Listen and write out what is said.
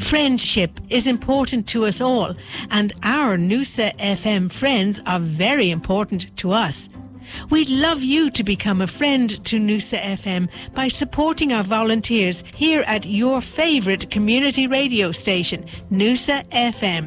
Friendship is important to us all, and our Noosa FM friends are very important to us. We'd love you to become a friend to Noosa FM by supporting our volunteers here at your favourite community radio station, Noosa FM.